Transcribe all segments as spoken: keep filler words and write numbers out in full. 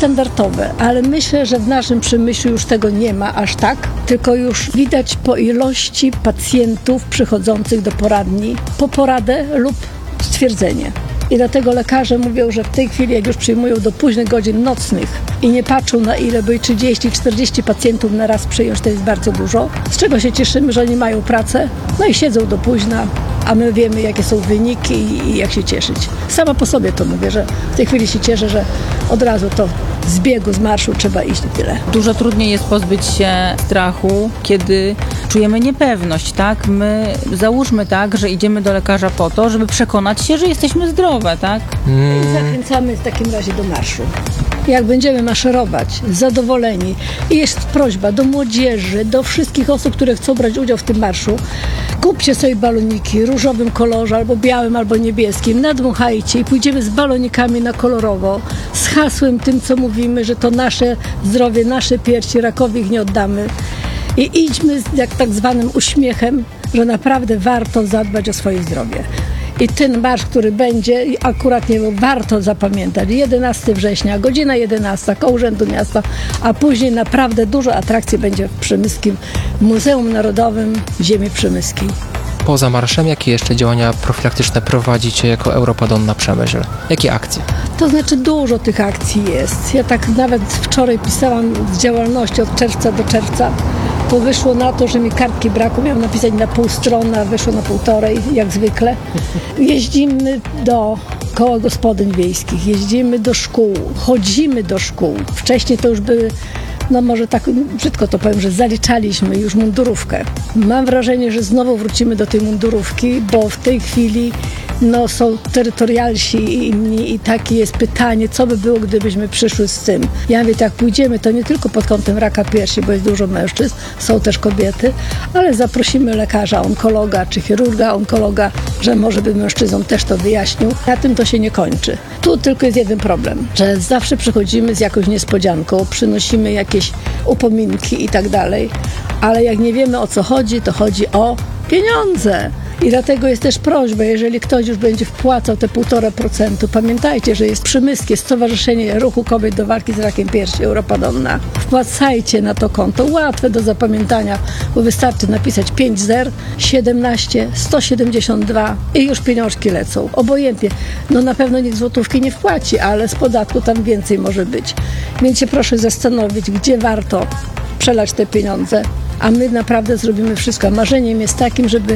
standardowe, ale myślę, że w naszym Przemyślu już tego nie ma aż tak, tylko już widać po ilości pacjentów przychodzących do poradni po poradę lub stwierdzenie. I dlatego lekarze mówią, że w tej chwili, jak już przyjmują do późnych godzin nocnych i nie patrzą na ile, bo i trzydzieści czterdzieści pacjentów na raz przyjąć to jest bardzo dużo, z czego się cieszymy, że oni mają pracę, no i siedzą do późna, a my wiemy, jakie są wyniki i, i jak się cieszyć. Sama po sobie to mówię, że w tej chwili się cieszę, że od razu to z biegu, z marszu trzeba iść i tyle. Dużo trudniej jest pozbyć się strachu, kiedy czujemy niepewność, tak? My załóżmy tak, że idziemy do lekarza po to, żeby przekonać się, że jesteśmy zdrowe, tak? Mm. I zachęcamy w takim razie do marszu. Jak będziemy maszerować, zadowoleni i jest prośba do młodzieży, do wszystkich osób, które chcą brać udział w tym marszu, kupcie sobie baloniki w różowym kolorze, albo białym, albo niebieskim, nadmuchajcie i pójdziemy z balonikami na kolorowo, z hasłem tym, co mówimy, że to nasze zdrowie, nasze piersi, rakowi ich nie oddamy. I idźmy z jak tak zwanym uśmiechem, że naprawdę warto zadbać o swoje zdrowie. I ten marsz, który będzie, akurat nie warto zapamiętać, jedenastego września, godzina jedenasta, koło Urzędu Miasta, a później naprawdę dużo atrakcji będzie w Przemyskim Muzeum Narodowym Ziemi Przemyskiej. Poza marszem, jakie jeszcze działania profilaktyczne prowadzicie jako Europa Donna Przemyśl? Jakie akcje? To znaczy dużo tych akcji jest. Ja tak nawet wczoraj pisałam z działalności od czerwca do czerwca. To wyszło na to, że mi kartki brakło. Miałam napisać na pół strony, a wyszło na półtorej, jak zwykle. Jeździmy do koła gospodyń wiejskich, jeździmy do szkół, chodzimy do szkół. Wcześniej to już były, no może tak brzydko to powiem, że zaliczaliśmy już mundurówkę. Mam wrażenie, że znowu wrócimy do tej mundurówki, bo w tej chwili no, są terytorialsi i inni i takie jest pytanie, co by było, gdybyśmy przyszły z tym. Ja mówię, tak pójdziemy, to nie tylko pod kątem raka piersi, bo jest dużo mężczyzn, są też kobiety, ale zaprosimy lekarza, onkologa czy chirurga, onkologa, że może by mężczyznom też to wyjaśnił. Na tym to się nie kończy. Tu tylko jest jeden problem, że zawsze przychodzimy z jakąś niespodzianką, przynosimy jakieś upominki i tak dalej, ale jak nie wiemy, o co chodzi, to chodzi o pieniądze. I dlatego jest też prośba, jeżeli ktoś już będzie wpłacał te półtora procent, pamiętajcie, że jest Przemyskie Stowarzyszenie Ruchu Kobiet do Walki z Rakiem Piersi Europa Donna. Wpłacajcie na to konto, łatwe do zapamiętania, bo wystarczy napisać pięć zero siedemnaście sto siedemdziesiąt dwa i już pieniążki lecą. Obojętnie. No na pewno nikt złotówki nie wpłaci, ale z podatku tam więcej może być. Więc się proszę zastanowić, gdzie warto przelać te pieniądze, a my naprawdę zrobimy wszystko. Marzeniem jest takim, żeby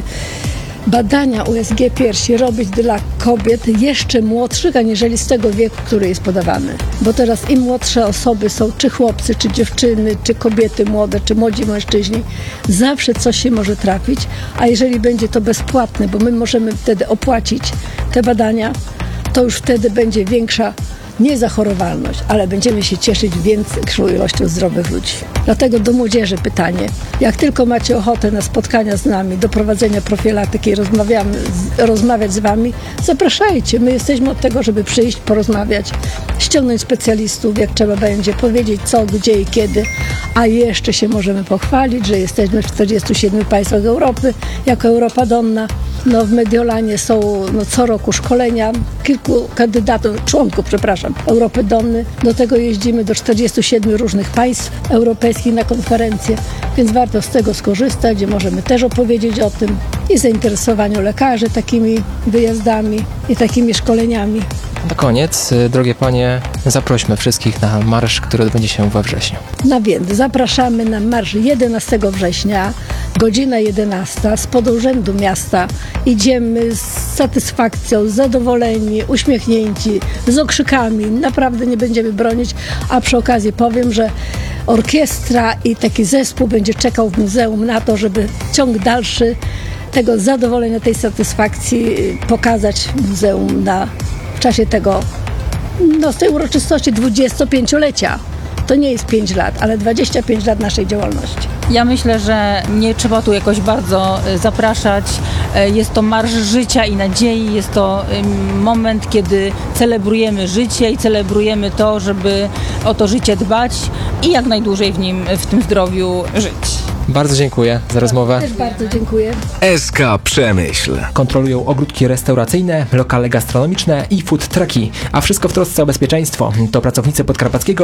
badania U S G piersi robić dla kobiet jeszcze młodszych, aniżeli z tego wieku, który jest podawany. Bo teraz im młodsze osoby są, czy chłopcy, czy dziewczyny, czy kobiety młode, czy młodzi mężczyźni, zawsze coś się może trafić, a jeżeli będzie to bezpłatne, bo my możemy wtedy opłacić te badania, to już wtedy będzie większa nie zachorowalność, ale będziemy się cieszyć większą ilością zdrowych ludzi. Dlatego do młodzieży pytanie. Jak tylko macie ochotę na spotkania z nami, do prowadzenia profilaktyki, rozmawiamy, z, rozmawiać z wami, zapraszajcie. My jesteśmy od tego, żeby przyjść, porozmawiać, ściągnąć specjalistów, jak trzeba będzie, powiedzieć co, gdzie i kiedy, a jeszcze się możemy pochwalić, że jesteśmy w czterdziestu siedmiu państwach Europy, jako Europa Donna. No, w Mediolanie są no, co roku szkolenia, kilku kandydatów, członków, przepraszam, Europy Donny. Do tego jeździmy do czterdziestu siedmiu różnych państw europejskich na konferencje, więc warto z tego skorzystać, gdzie możemy też opowiedzieć o tym i zainteresowaniu lekarzy takimi wyjazdami i takimi szkoleniami. Na koniec, drogie panie, zaprośmy wszystkich na marsz, który odbędzie się we wrześniu. No więc zapraszamy na marsz jedenastego września, godzina jedenasta, spod Urzędu Miasta. Idziemy z satysfakcją, zadowoleni, uśmiechnięci, z okrzykami. Naprawdę nie będziemy bronić, a przy okazji powiem, że orkiestra i taki zespół będzie czekał w muzeum na to, żeby ciąg dalszy tego zadowolenia, tej satysfakcji pokazać w muzeum na w czasie tego, no z tej uroczystości dwudziestopięciolecia. To nie jest pięć lat, ale dwadzieścia pięć lat naszej działalności. Ja myślę, że nie trzeba tu jakoś bardzo zapraszać. Jest to marsz życia i nadziei. Jest to moment, kiedy celebrujemy życie i celebrujemy to, żeby o to życie dbać i jak najdłużej w nim, w tym zdrowiu żyć. Bardzo dziękuję za rozmowę. Też bardzo dziękuję. S K Przemyśl. Kontrolują ogródki restauracyjne, lokale gastronomiczne i food trucki, a wszystko w trosce o bezpieczeństwo. To pracownicy Podkarpackiego